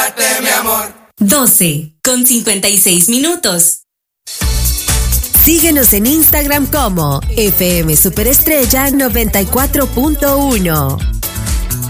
darte mi amor. 12:56. Síguenos en Instagram como FM Superestrella 94.1.